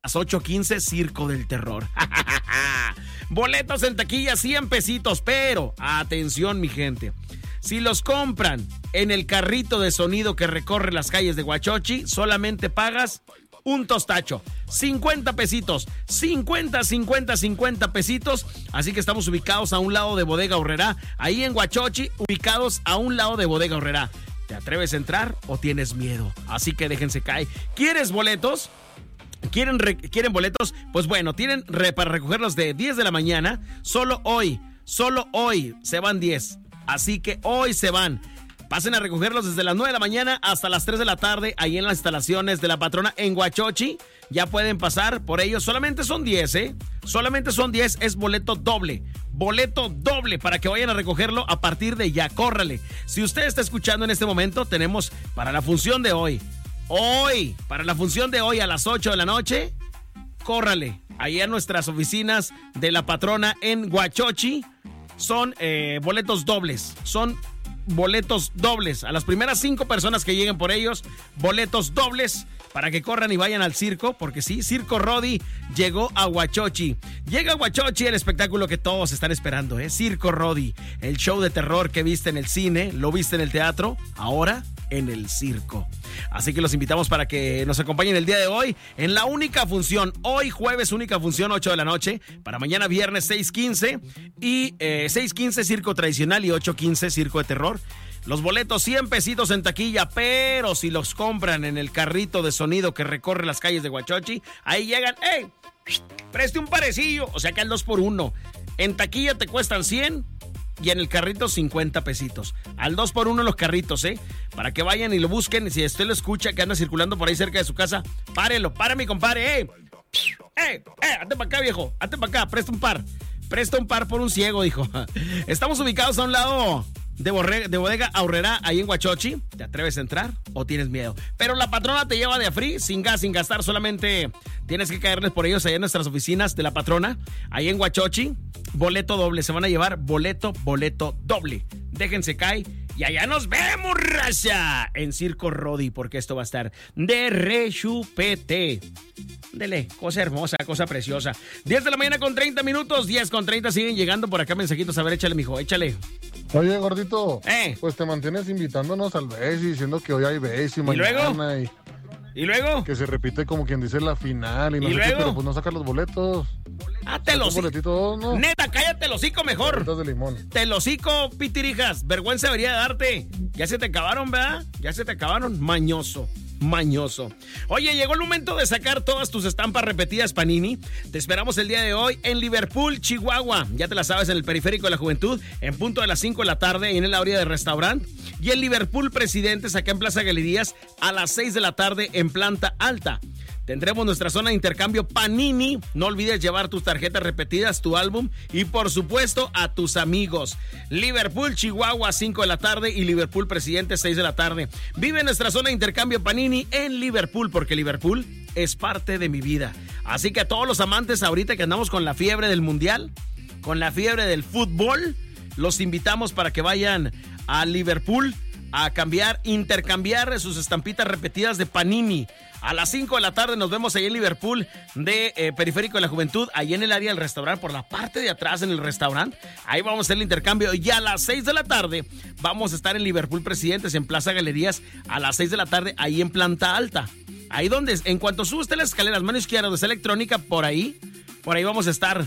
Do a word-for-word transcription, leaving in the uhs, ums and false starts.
las ocho quince, Circo del Terror. Boletos en taquilla, cien pesitos, pero atención, mi gente. Si los compran en el carrito de sonido que recorre las calles de Huachochi, solamente pagas un tostacho, cincuenta pesitos, cincuenta, cincuenta, cincuenta pesitos. Así que estamos ubicados a un lado de Bodega Aurrerá, ahí en Huachochi, ubicados a un lado de Bodega Aurrerá. ¿Te atreves a entrar o tienes miedo? Así que déjense caer. ¿Quieres boletos? ¿Quieren, re- ¿Quieren boletos? Pues bueno, tienen re- para recogerlos de diez de la mañana. Solo hoy, solo hoy se van diez. Así que hoy se van. Pasen a recogerlos desde las nueve de la mañana hasta las tres de la tarde, ahí en las instalaciones de la patrona en Huachochi. Ya pueden pasar por ellos. Solamente son diez, ¿eh? Solamente son diez. Es boleto doble. Boleto doble para que vayan a recogerlo a partir de ya. Córrale. Si usted está escuchando en este momento, tenemos para la función de hoy. Hoy, para la función de hoy a las ocho de la noche, córrale. Ahí a nuestras oficinas de la patrona en Huachochi. Son eh, boletos dobles. Son boletos dobles. A las primeras cinco personas que lleguen por ellos, boletos dobles para que corran y vayan al circo, porque sí, Circo Rodi llegó a Huachochi. Llega a Huachochi el espectáculo que todos están esperando, ¿eh? Circo Rodi, el show de terror que viste en el cine, lo viste en el teatro, ahora en el circo. Así que los invitamos para que nos acompañen el día de hoy en la única función, hoy jueves única función, ocho de la noche, para mañana viernes seis quince y eh, seis quince circo tradicional y ocho quince circo de terror. Los boletos cien pesitos en taquilla, pero si los compran en el carrito de sonido que recorre las calles de Huachochi, ahí llegan, ¡ey! Preste un parecillo, o sea que al dos por uno. En taquilla te cuestan cien y en el carrito cincuenta pesitos. Al dos por uno los carritos, ¿eh? Para que vayan y lo busquen. Si usted lo escucha que anda circulando por ahí cerca de su casa, párelo, para mi compadre, ¡eh! ¡Eh! ¡Eh! ¡Hazte para acá, viejo! ¡Hazte para acá! Presta un par. Presta un par por un ciego, dijo. Estamos ubicados a un lado de, borre, de Bodega Aurrerá, ahí en Huachochi. ¿Te atreves a entrar o tienes miedo? Pero la patrona te lleva de a free, sin gas, sin gastar. Solamente tienes que caerles por ellos allá en nuestras oficinas de la patrona, ahí en Huachochi. Boleto doble, se van a llevar boleto, boleto doble. Déjense caer y allá nos vemos, raza, en Circo Rodi, porque esto va a estar de rechupete. Dele, cosa hermosa, cosa preciosa. diez de la mañana con treinta minutos, diez con treinta, siguen llegando por acá mensajitos. A ver, échale, mijo, échale. Oye, gordito, ¿Eh? pues te mantienes invitándonos al Besi, diciendo que hoy hay Besi mañana. ¿Y luego? Y ¿Y luego? que se repite como quien dice la final y no ¿Y sé luego? qué, pero pues no sacan los boletos. Ah, te los boletitos, ¿no? Neta, cállate el hocico mejor. Boletos de limón. Te lo hocico, pitirijas. Vergüenza debería darte. Ya se te acabaron, ¿verdad? Ya se te acabaron. Mañoso. Mañoso. Oye, llegó el momento de sacar todas tus estampas repetidas Panini. Te esperamos el día de hoy en Liverpool, Chihuahua. Ya te la sabes, en el Periférico de la Juventud, en punto de las cinco de la tarde, en el área de restaurante. Y en Liverpool Presidentes, acá en Plaza Galerías, a las seis de la tarde, en planta alta. Tendremos nuestra zona de intercambio Panini. No olvides llevar tus tarjetas repetidas, tu álbum y, por supuesto, a tus amigos. Liverpool, Chihuahua, cinco de la tarde y Liverpool Presidente, seis de la tarde. Vive nuestra zona de intercambio Panini en Liverpool, porque Liverpool es parte de mi vida. Así que a todos los amantes ahorita que andamos con la fiebre del mundial, con la fiebre del fútbol, los invitamos para que vayan a Liverpool a cambiar, intercambiar sus estampitas repetidas de Panini. A las cinco de la tarde nos vemos ahí en Liverpool de eh, Periférico de la Juventud, ahí en el área del restaurante, por la parte de atrás en el restaurante. Ahí vamos a hacer el intercambio. Y a las seis de la tarde vamos a estar en Liverpool Presidentes, en Plaza Galerías, a las seis de la tarde, ahí en planta alta. Ahí donde, en cuanto sube usted las escaleras, mano izquierda, donde está electrónica, por ahí, por ahí vamos a estar